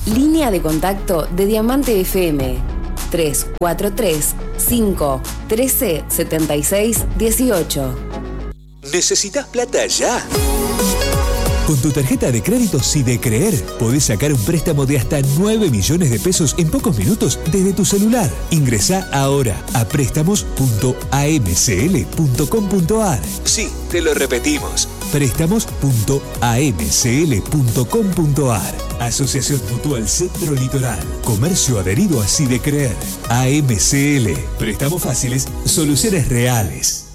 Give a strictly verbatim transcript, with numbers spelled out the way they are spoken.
Línea de contacto de Diamante F M tres cuatro tres, cinco, uno tres, siete seis, uno ocho. ¿Necesitas plata ya? Con tu tarjeta de crédito Sidecreer podés sacar un préstamo de hasta nueve millones de pesos en pocos minutos desde tu celular. Ingresá ahora a préstamos punto a m c l punto com punto a r. Sí, te lo repetimos. préstamos punto a m c l punto com punto a r. Asociación Mutual Centro Litoral. Comercio adherido a Sidecreer. A M C L. Préstamos fáciles, soluciones reales.